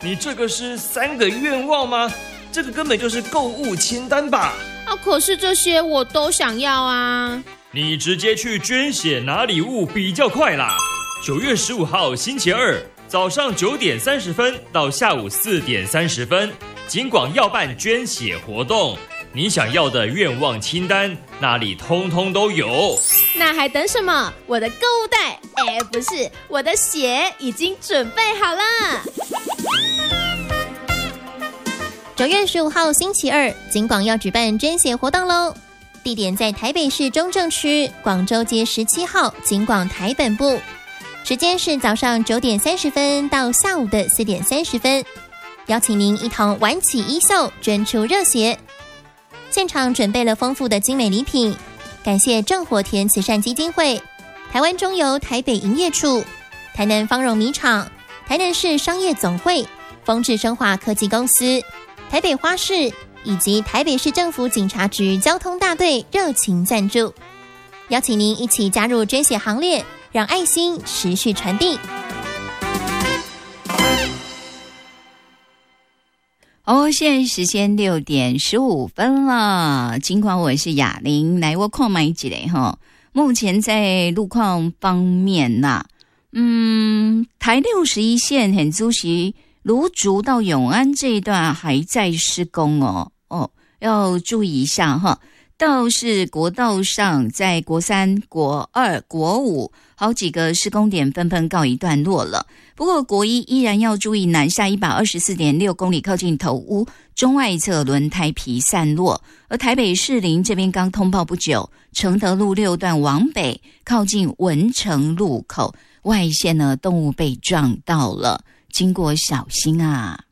你这个是3个愿望吗？这个根本就是购物清单吧？ 可是这些我都想要啊。 你直接去捐血拿礼物比较快啦。9月15号星期二早上9点30分到下午4点30分，警广要办捐血活动，你想要的愿望清单那里通通都有。 那还等什么？我的购物袋，不是，我的血已经准备好了。 9月15号星期二，警广要举办捐血活动咯，地点在台北市中正区广州街17号警广台本部，时间是早上9点30分到下午的4点30分，邀请您一同挽起衣袖，捐出热血。现场准备了丰富的精美礼品，感谢正火田慈善基金会、台湾中油台北营业处、台南芳荣米厂、台南市商业总会、丰智生化科技公司、台北花市以及台北市政府警察局交通大队热情赞助，邀请您一起加入捐血行列，让爱心持续传递。 现在时间6点15分了。尽管我是雅玲，来我看买几类哈。目前在路况方面呐，台61线很主席芦竹到永安这一段还在施工要注意一下哈。倒是国道上，在国3、国2、国5好几个施工点纷纷告一段落了。不过国1依然要注意南下124.6公里靠近头屋中外侧轮胎皮散落，而台北士林这边刚通报不久，承德路6段往北靠近文成路口外线呢动物被撞到了，经过小心啊。